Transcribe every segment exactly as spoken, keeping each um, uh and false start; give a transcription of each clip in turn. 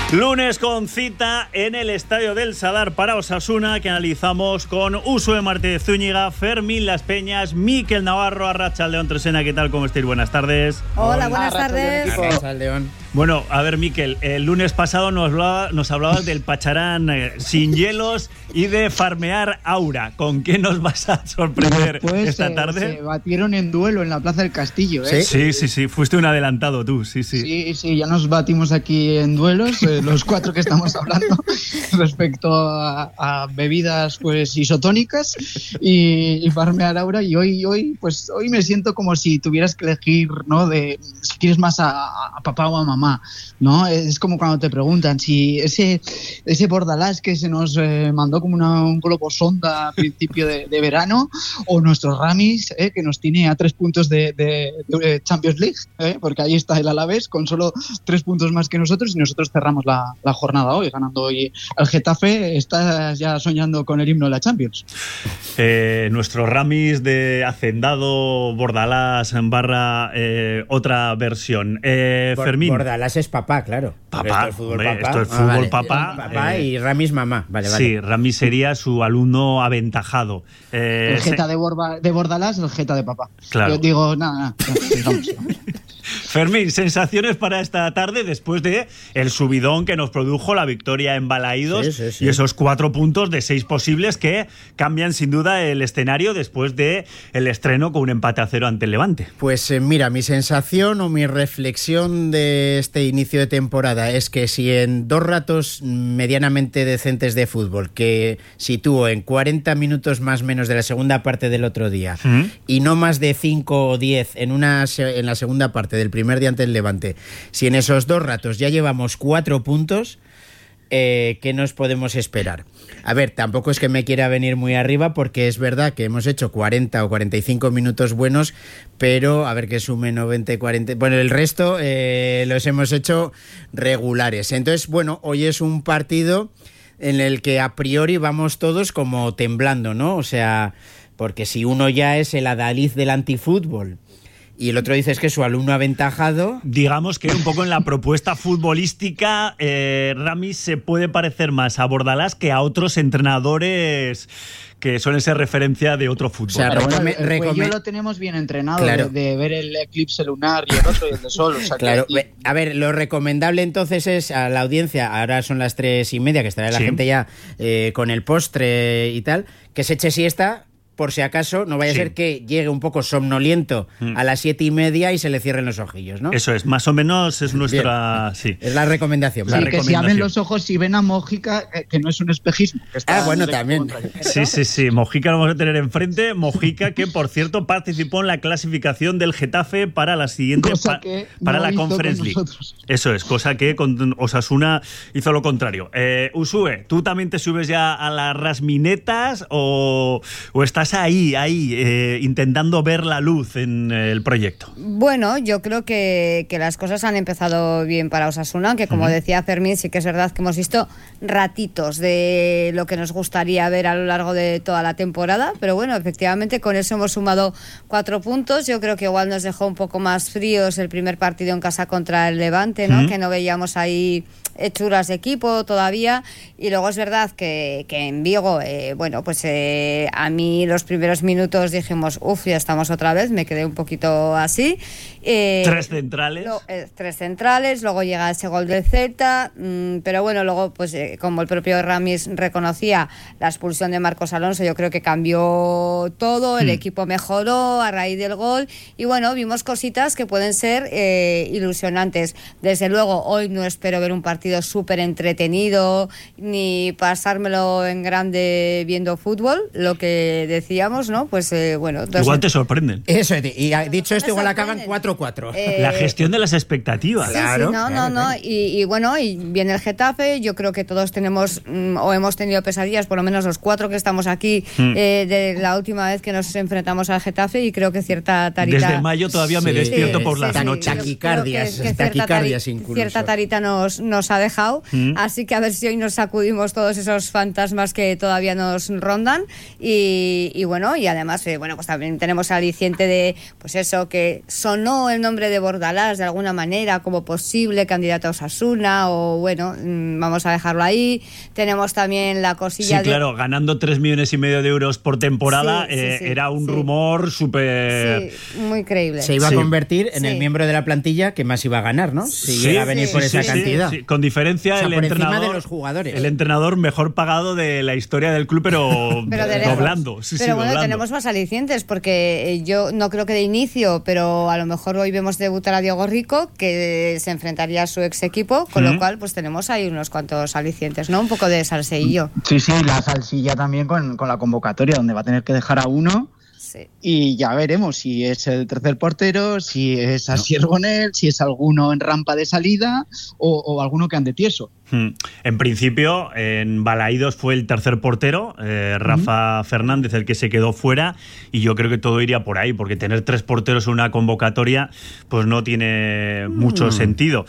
Lunes con cita en el Estadio del Sadar para Osasuna, que analizamos con Uxue Martínez Zúñiga, Fermín Las Peñas, Mikel Navarro, Arratsaldeon Tresena. ¿Qué tal? ¿Cómo estáis? Buenas tardes. Hola, buenas tardes. Arratsaldeon. Bueno, a ver, Mikel, el lunes pasado nos, hablaba, nos hablabas del Pacharán eh, sin hielos y de farmear aura. ¿Con qué nos vas a sorprender Después, esta eh, tarde? Se batieron en duelo en la Plaza del Castillo, ¿eh? Sí, sí, sí. Fuiste un adelantado tú, sí, sí. Sí, sí, ya nos batimos aquí en duelos, eh, los cuatro que estamos hablando, respecto a, a bebidas pues isotónicas y, y farmear aura. Y hoy, hoy, pues hoy me siento como si tuvieras que elegir, ¿no? De si quieres más a, a papá o a mamá. ¿No? Es como cuando te preguntan si ese, ese Bordalás que se nos eh, mandó como una, un globo sonda a principio de, de verano, o nuestro Ramis, eh, que nos tiene a tres puntos de, de, de Champions League, eh, porque ahí está el Alavés con solo tres puntos más que nosotros, y nosotros cerramos la, la jornada hoy, ganando hoy al Getafe. Estás ya soñando con el himno de la Champions. Eh, nuestro Ramis de Hacendado, Bordalás en barra eh, otra versión. Eh, Bor- Fermín. Bordalás es papá, claro. Papá, esto es fútbol, hombre, papá. esto es Ah, fútbol, vale. papá. Papá Eh, y Ramis mamá. Vale, vale. Sí, Ramis sería su alumno aventajado. Eh, El Geta se... de, Borba, de Bordalás, el Geta de papá. Claro. Yo digo, nada, nada, vamos. Fermín, sensaciones para esta tarde después de el subidón que nos produjo la victoria en Balaídos, Sí, sí, sí. y esos cuatro puntos de seis posibles que cambian sin duda el escenario después de el estreno con un empate a cero ante el Levante. Pues eh, mira, mi sensación o mi reflexión de este inicio de temporada es que si en dos ratos medianamente decentes de fútbol, que sitúo en cuarenta minutos más o menos de la segunda parte del otro día, ¿Mm? y no más de cinco o diez en, una, se- en la segunda parte del primer día ante el Levante, si en esos dos ratos ya llevamos cuatro puntos, eh, ¿qué nos podemos esperar? A ver, tampoco es que me quiera venir muy arriba, porque es verdad que hemos hecho cuarenta o cuarenta y cinco minutos buenos, pero a ver que sume noventa y cuarenta. Bueno, el resto eh, los hemos hecho regulares. Entonces, bueno, hoy es un partido en el que a priori vamos todos como temblando, ¿no? O sea, porque si uno ya es el adalid del antifútbol y el otro dice es que es su alumno aventajado. Digamos que un poco en la propuesta futbolística, eh, Ramis se puede parecer más a Bordalás que a otros entrenadores que suelen ser referencia de otro fútbol. O sea, Pero bueno, Recome- el cuello recome- lo tenemos bien entrenado, Claro. de, de ver el eclipse lunar y el otro y el de sol. O sea, Claro, que- ve- a ver, lo recomendable entonces es a la audiencia, ahora son las tres y media, que estará la Sí. gente ya eh, con el postre y tal, que se eche siesta, por si acaso, no vaya Sí. a ser que llegue un poco somnoliento Mm. a las siete y media y se le cierren los ojillos, ¿no? Eso es, más o menos es nuestra... Sí. Es la recomendación. Sí, La ¿vale? que si recomendación. abren los ojos y ven a Mójica, que, que no es un espejismo. Que está Ah, bueno, en el también. contrario. Sí, sí, sí. Mojica lo vamos a tener enfrente. Mojica, que por cierto participó en la clasificación del Getafe para la siguiente Cosa pa- que para no la hizo Conference con League. nosotros. Eso es, cosa que con Osasuna hizo lo contrario. Eh, Uxue, ¿tú también te subes ya a las rasminetas o, o estás ahí, ahí, eh, intentando ver la luz en eh, el proyecto? Bueno, yo creo que, que las cosas han empezado bien para Osasuna, aunque como Ujú. decía Fermín, sí que es verdad que hemos visto ratitos de lo que nos gustaría ver a lo largo de toda la temporada, pero bueno, efectivamente con eso hemos sumado cuatro puntos. Yo creo que igual nos dejó un poco más fríos el primer partido en casa contra el Levante, ¿no? Ujú. Que no veíamos ahí hechuras de equipo todavía, y luego es verdad que, que en Vigo, eh, bueno, pues eh, a mí los primeros minutos dijimos, uff, ya estamos otra vez, me quedé un poquito así. Eh, Tres centrales. lo- eh, tres centrales, luego llega ese gol del Celta, mmm, pero bueno, luego pues eh, como el propio Ramis reconocía, la expulsión de Marcos Alonso yo creo que cambió todo, el Mm. equipo mejoró a raíz del gol, y bueno, vimos cositas que pueden ser eh, ilusionantes. Desde luego hoy no espero ver un partido súper entretenido ni pasármelo en grande viendo fútbol, lo que decíamos, ¿no? Pues eh, bueno, dos- Igual te sorprenden. Eso, y ha- dicho esto, Me igual acaban sorprenden. cuatro cuatro. Eh, La gestión de las expectativas. Sí, Claro, sí, no, claro, no, no. claro. Y, y bueno, y viene el Getafe. Yo creo que todos tenemos mm, o hemos tenido pesadillas, por lo menos los cuatro que estamos aquí, Mm. eh, de la última vez que nos enfrentamos al Getafe, y creo que cierta tarita. Desde mayo todavía me Sí, despierto sí, por sí, las sí, noches. taquicardias, Creo que- que cierta taquicardias tari- incluso. Cierta tarita nos, nos ha dejado, Mm. así que a ver si hoy nos sacudimos todos esos fantasmas que todavía nos rondan y, y bueno, y además, eh, bueno, pues también tenemos el aliciente de, pues eso, que sonó el nombre de Bordalás de alguna manera como posible candidato a Osasuna o bueno, mmm, vamos a dejarlo ahí. Tenemos también la cosilla Sí, de... claro, ganando tres millones y medio de euros por temporada, Sí, sí, eh, sí, era un sí. rumor súper... Sí, muy creíble. Se iba Sí. a convertir en Sí. el miembro de la plantilla que más iba a ganar, ¿no? Si Sí, llega a venir sí, por sí, esa sí, cantidad. Sí, con diferencia O sea, el por encima entrenador de los jugadores. el entrenador mejor pagado de la historia del club, pero, Pero de lejos. doblando. Sí, pero sí, bueno, doblando. tenemos más alicientes porque eh, yo no creo que de inicio, pero a lo mejor hoy vemos debutar a Diego Rico, que se enfrentaría a su ex equipo, con Mm. lo cual pues tenemos ahí unos cuantos alicientes, ¿no? Un poco de salseillo. Sí, sí, la salsilla también con, con la convocatoria, donde va a tener que dejar a uno Sí. y ya veremos si es el tercer portero, si es Asier Gonel, si es alguno en rampa de salida o, o alguno que ande tieso. Hmm. En principio, en Balaídos fue el tercer portero, eh, Rafa uh-huh. Fernández, el que se quedó fuera, y yo creo que todo iría por ahí, porque tener tres porteros en una convocatoria pues no tiene mucho mm. sentido.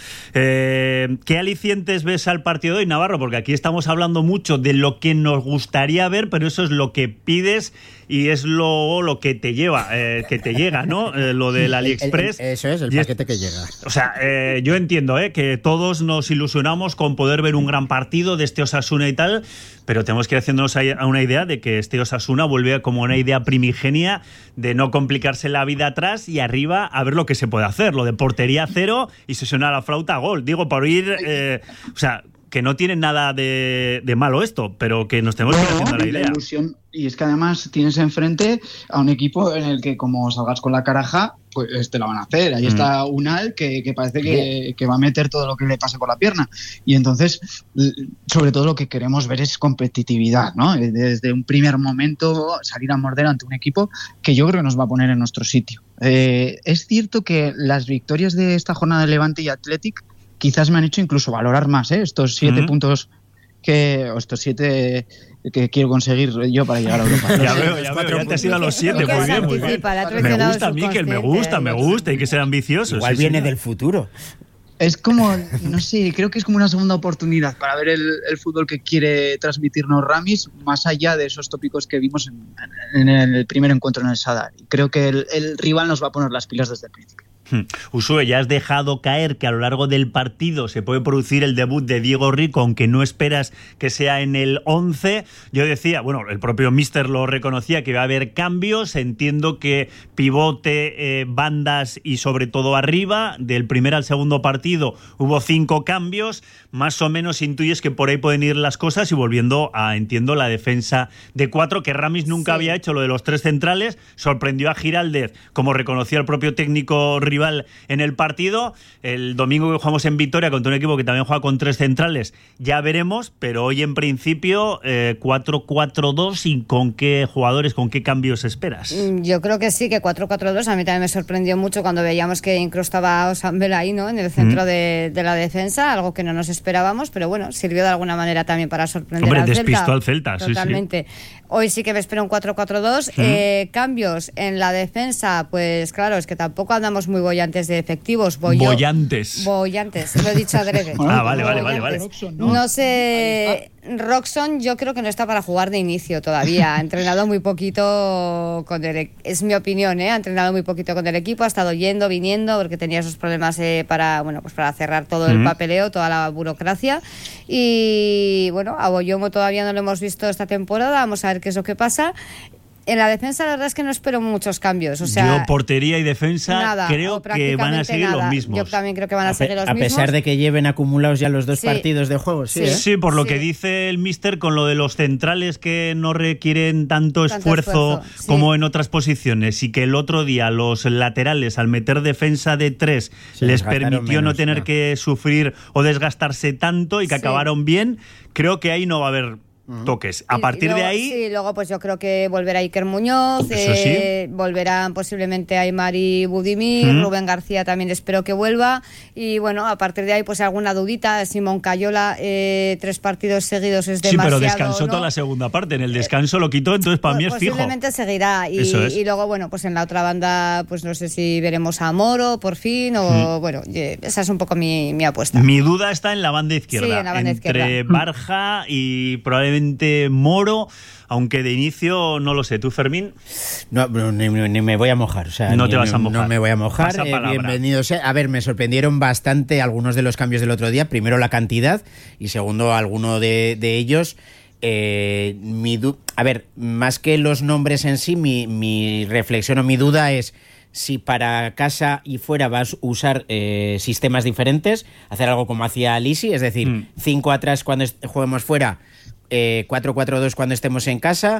Eh, ¿Qué alicientes ves al partido de hoy, Navarro? Porque aquí estamos hablando mucho de lo que nos gustaría ver, pero eso es lo que pides y es lo, lo que te lleva, eh, que te llega, ¿no? Eh, lo del AliExpress. El, el, eso es, el y paquete es, que llega. O sea, eh, yo entiendo eh, que todos nos ilusionamos con poder ver un gran partido de este Osasuna y tal, pero tenemos que ir haciéndonos a una idea de que este Osasuna vuelve como una idea primigenia de no complicarse la vida atrás y arriba a ver lo que se puede hacer, lo de portería cero y se suena la flauta a gol. Digo, por ir, eh, o sea, que no tiene nada de, de malo esto, pero que nos tenemos que ir haciendo la idea. La ilusión, y es que además tienes enfrente a un equipo en el que como salgas con la caraja, pues te la van a hacer. Ahí mm. está Unal que, que parece que, que va a meter todo lo que le pase por la pierna. Y entonces, sobre todo lo que queremos ver es competitividad, ¿no? Desde un primer momento salir a morder ante un equipo que yo creo que nos va a poner en nuestro sitio. Eh, es cierto que las victorias de esta jornada de Levante y Athletic quizás me han hecho incluso valorar más ¿eh? estos siete uh-huh. puntos que, o estos siete que quiero conseguir yo para llegar a Europa. ya veo, ya veo, ya te has ido a los siete, muy bien, muy bien. Me gusta, Miquel, me gusta, me gusta, hay que ser ambiciosos. Igual sí, viene sí. del futuro. Es como, no sé, creo que es como una segunda oportunidad para ver el, el fútbol que quiere transmitirnos Ramis, más allá de esos tópicos que vimos en, en el primer encuentro en el Sadar. Y creo que el, el rival nos va a poner las pilas desde el principio. Usue, ya has dejado caer que a lo largo del partido se puede producir el debut de Diego Rico, aunque no esperas que sea en el once. Yo decía, bueno, el propio míster lo reconocía, que va a haber cambios. Entiendo que pivote, eh, bandas y sobre todo arriba. Del primer al segundo partido hubo cinco cambios. Más o menos intuyes que por ahí pueden ir las cosas y volviendo a, entiendo, la defensa de cuatro, que Ramis nunca sí. había hecho lo de los tres centrales. Sorprendió a Giraldez, como reconocía el propio técnico rival en el partido. El domingo que jugamos en Vitoria contra un equipo que también juega con tres centrales, ya veremos, pero hoy en principio eh, cuatro cuatro dos. ¿Y con qué jugadores, con qué cambios esperas? Yo creo que sí, que cuatro cuatro dos. A mí también me sorprendió mucho cuando veíamos que incrustaba a Osambel ahí, ¿no? En el centro mm. de, de la defensa, algo que no nos esperábamos, pero bueno, sirvió de alguna manera también para sorprender Hombre, al Celta. Hombre, despistó al Celta, totalmente. Sí, sí. Hoy sí que me espero un cuatro cuatro dos. Mm. Eh, cambios en la defensa, pues claro, es que tampoco andamos muy bollantes de efectivos. Boyo, bollantes. Bollantes, lo he dicho adrede. ah, vale, vale, vale, vale. No, no sé, Roxon yo creo que no está para jugar de inicio todavía. Ha entrenado muy poquito con el, es mi opinión, ¿eh? Ha entrenado muy poquito con el equipo, ha estado yendo, viniendo, porque tenía esos problemas eh, para, bueno, pues para cerrar todo el mm. papeleo, toda la burocracia. Y bueno, a Boyomo todavía no lo hemos visto esta temporada, vamos a ver qué es lo que pasa. En la defensa la verdad es que no espero muchos cambios. O sea, yo portería y defensa nada, creo que van a seguir nada. los mismos. Yo también creo que van a, a seguir los a mismos. A pesar de que lleven acumulados ya los dos sí. partidos de juego. Sí, sí, ¿eh? sí por lo sí. que dice el míster con lo de los centrales que no requieren tanto, tanto esfuerzo, esfuerzo sí. como en otras posiciones, y que el otro día los laterales al meter defensa de tres sí, les permitió menos, no tener ¿no? que sufrir o desgastarse tanto y que sí. acabaron bien. Creo que ahí no va a haber uh-huh. toques. A y, partir y luego, de ahí... Sí, luego pues yo creo que volverá Iker Muñoz, eh, sí. volverán posiblemente Aimar y Budimir, uh-huh. Rubén García también espero que vuelva, y bueno, a partir de ahí pues alguna dudita. Simón Cayola, eh, tres partidos seguidos es demasiado. Sí, pero descansó ¿no? toda la segunda parte, en el descanso lo quitó, entonces para pues, mí es fijo. Posiblemente seguirá, y, Eso es. y luego bueno, pues en la otra banda pues no sé si veremos a Moro por fin, o uh-huh. bueno, esa es un poco mi, mi apuesta. Mi duda está en la banda izquierda, sí, en la banda entre izquierda. Barja y probablemente Moro, aunque de inicio no lo sé. ¿Tú, Fermín? No, ni, ni me voy a mojar. O sea, no ni, te vas a ni, mojar. No me voy a mojar. Eh, bienvenidos. A ver, me sorprendieron bastante algunos de los cambios del otro día. Primero la cantidad y segundo alguno de, de ellos. Eh, mi du- a ver, más que los nombres en sí, mi, mi reflexión o mi duda es si para casa y fuera vas a usar eh, sistemas diferentes, hacer algo como hacía Lisi, es decir, mm. cinco atrás cuando est- juguemos fuera, eh, cuatro cuatro dos cuando estemos en casa,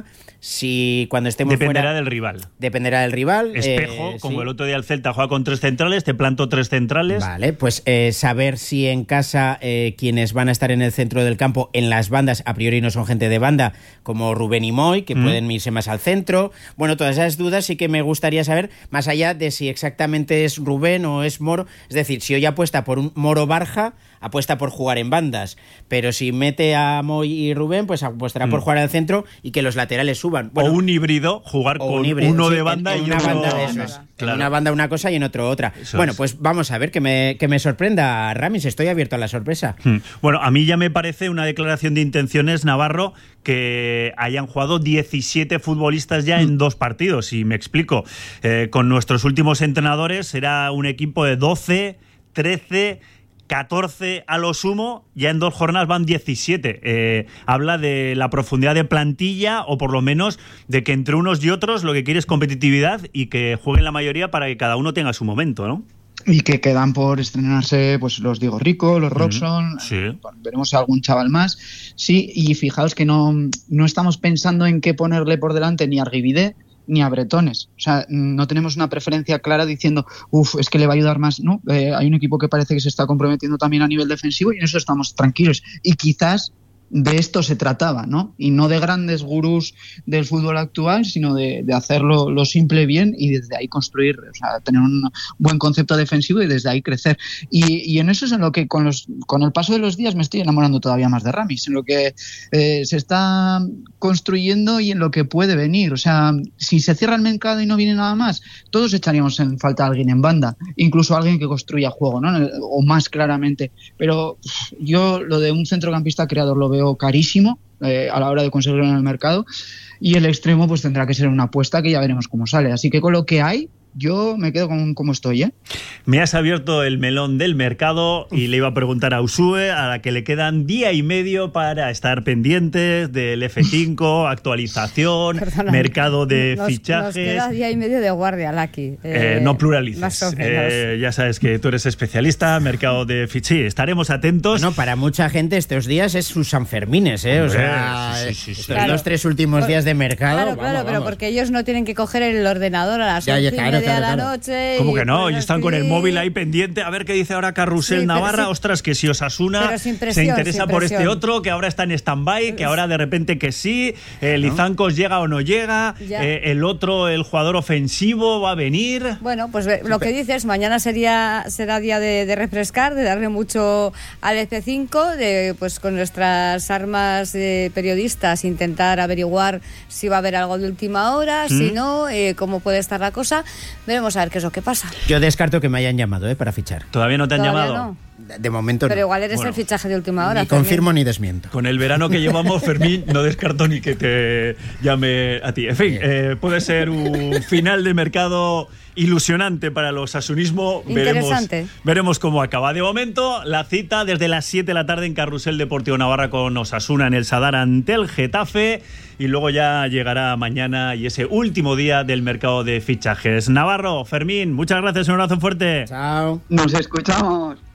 si cuando estemos dependerá fuera... del rival. Dependerá del rival. Espejo, eh, como sí. el otro día el Celta juega con tres centrales, te planto tres centrales. Vale, pues eh, saber si en casa eh, quienes van a estar en el centro del campo, en las bandas, a priori no son gente de banda, como Rubén y Moy, que mm. pueden irse más al centro. Bueno, todas esas dudas sí que me gustaría saber, más allá de si exactamente es Rubén o es Moro. Es decir, si hoy apuesta por un Moro Barja, apuesta por jugar en bandas, pero si mete a Moy y Rubén, pues apostará mm. por jugar al centro y que los laterales suban. Bueno, o un híbrido, jugar con híbrido, uno sí, de banda en, en y una otro... banda de esos. Claro. En una banda una cosa y en otro otra. Eso bueno, es. pues vamos a ver, que me, que me sorprenda Ramis, estoy abierto a la sorpresa. Hmm. Bueno, a mí ya me parece una declaración de intenciones, Navarro, que hayan jugado diecisiete futbolistas ya en dos partidos, y me explico. Eh, con nuestros últimos entrenadores era un equipo de doce, trece... catorce a lo sumo, ya en dos jornadas van diecisiete. Eh, habla de la profundidad de plantilla, o por lo menos de que entre unos y otros lo que quiere es competitividad y que jueguen la mayoría para que cada uno tenga su momento, ¿no? Y que quedan por estrenarse pues los Diego Rico, los Roxon, mm, sí. eh, veremos a algún chaval más. Sí, y fijaos que no, no estamos pensando en qué ponerle por delante ni a Arguibide ni a Bretones. O sea, no tenemos una preferencia clara diciendo, uff, es que le va a ayudar más. No, eh, hay un equipo que parece que se está comprometiendo también a nivel defensivo y en eso estamos tranquilos. Y quizás de esto se trataba, ¿no? Y no de grandes gurús del fútbol actual, sino de, de hacerlo lo simple bien y desde ahí construir, o sea, tener un buen concepto defensivo y desde ahí crecer. Y, y en eso es en lo que con los con el paso de los días me estoy enamorando todavía más de Ramis, en lo que eh, se está construyendo y en lo que puede venir. O sea, si se cierra el mercado y no viene nada más, todos echaríamos en falta a alguien en banda, incluso a alguien que construya juego, ¿no? O más claramente. Pero yo lo de un centrocampista creador lo veo carísimo eh, a la hora de conseguirlo en el mercado, y el extremo pues tendrá que ser una apuesta que ya veremos cómo sale, así que con lo que hay yo me quedo con como estoy, ¿eh? Me has abierto el melón del mercado y le iba a preguntar a Usue, a la que le quedan día y medio para estar pendientes del F cinco, actualización, Perdona, mercado de nos, fichajes. Nos queda día y medio de guardia, Lucky. Eh, eh, no pluralices. Más o menos. Eh, ya sabes que tú eres especialista, mercado de fichajes. Sí, estaremos atentos. No, para mucha gente estos días es sus Sanfermines, ¿eh? O sea, sí, sí, sí, sí. Estos claro. dos, tres últimos días de mercado. Claro, vamos, claro, pero vamos. porque ellos no tienen que coger el ordenador a las ya, ya, once claro, y media claro, de la claro. noche. ¿Cómo que no? Y Y están con el móvil ahí pendiente a ver qué dice ahora Carrusel sí, Navarra. Sí, Ostras, que si Osasuna presión, se interesa por presión. este otro, que ahora está en stand-by, que ahora de repente que sí, eh, Lizancos llega o no llega, eh, el otro, el jugador ofensivo va a venir. Bueno, pues lo que dices, mañana sería será día de, de refrescar, de darle mucho al F cinco, de pues con nuestras armas de periodistas intentar averiguar si va a haber algo de última hora, ¿Mm? si no, eh, cómo puede estar la cosa. Veremos a ver qué es lo que pasa. Yo descarto que me hayan llamado, ¿eh? Para fichar. ¿Todavía no te han ¿Todavía llamado? No? De momento Pero no. igual eres bueno, el fichaje de última hora. Ni confirmo ni desmiento. Con el verano que llevamos, Fermín, no descarto ni que te llame a ti. En fin, eh, puede ser un final de mercado ilusionante para el osasunismo. Veremos, veremos cómo acaba. De momento, la cita desde las siete de la tarde en Carrusel Deportivo Navarra con Osasuna en el Sadar ante el Getafe, y luego ya llegará mañana y ese último día del mercado de fichajes. Navarro, Fermín, muchas gracias, un abrazo fuerte. Chao. Nos escuchamos.